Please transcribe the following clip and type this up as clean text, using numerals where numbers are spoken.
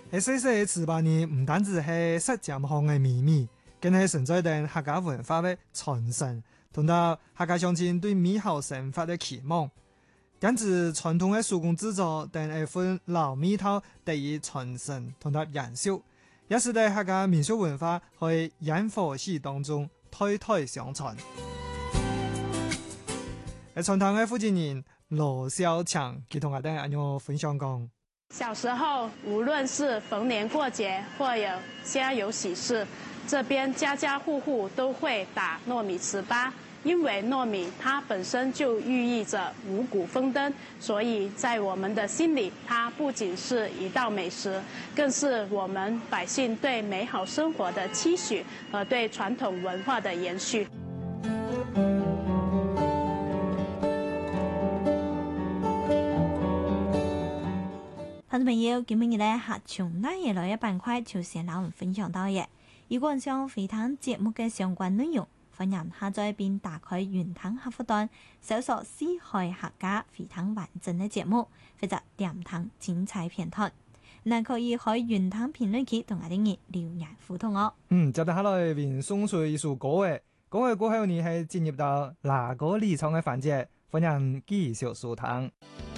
喺細細嘅糍粑呢，唔單止係食鹹香嘅秘密，更係存在定客家文化嘅傳承，同到客家鄉親對美好生活嘅期望。因此，傳統嘅手工製作定係分老味道得以傳承同到延續，也是在客家民俗文化喺煙火氣當中代代相傳。喺傳統嘅負責人羅小強，佢同我哋按樣分享講。 小時候，無論是逢年過節或有家有喜事，這邊家家戶戶都會打糯米糍粑，因為糯米它本身就寓意着五穀豐登，所以在我們的心裡，它不僅是一道美食，更是我們百姓對美好生活的期許和對傳統文化的延續。 聽眾朋友，今日咧客從那嘢來嘅板塊就先攞我分享到嘅。如果想回聽節目嘅相關內容，歡迎下載並打開雲聽客戶端，搜索四海客家回聽完整嘅節目，或者點聽精彩片段。嗱，可以喺雲聽評論區同我哋留言互動哦。 接住下來為送出一首歌嘅，歌嘅過後呢係進入到哪個離場嘅環節，歡迎繼續收聽。